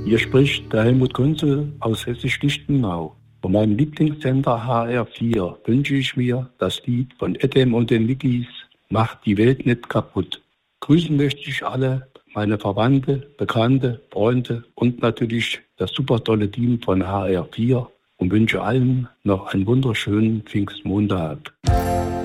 Hier spricht der Helmut Kunze aus Hessisch-Lichtenau. Von meinem Lieblingssender HR4 wünsche ich mir das Lied von Edem und den Wikis, Macht die Welt nicht kaputt. Grüßen möchte ich alle, meine Verwandte, Bekannte, Freunde und natürlich das super tolle Team von HR4 und wünsche allen noch einen wunderschönen Pfingstmontag.